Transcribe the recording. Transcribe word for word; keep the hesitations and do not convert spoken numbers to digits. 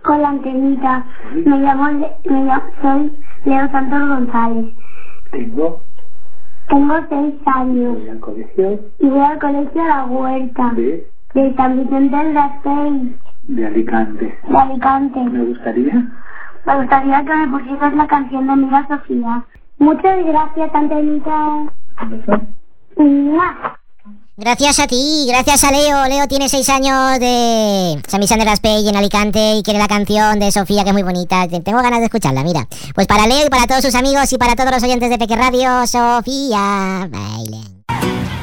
con la antenita. ¿Sí? Me llamo, me llamo, soy Leo Santos González. Tengo. Tengo seis años. ¿Voy al colegio? Y voy al colegio a La Huerta. ¿De? De San Vicente del Raspey. De Alicante. De Alicante. ¿Me gustaría? Me gustaría que me pusieras la canción de Mira Sofía. Muchas gracias, Antenita. Gracias a ti, gracias a Leo. Leo tiene seis años de San Vicente de Raspey en Alicante y quiere la canción de Sofía, que es muy bonita. Tengo ganas de escucharla, mira. Pues para Leo y para todos sus amigos y para todos los oyentes de Peque Radio, Sofía, baile.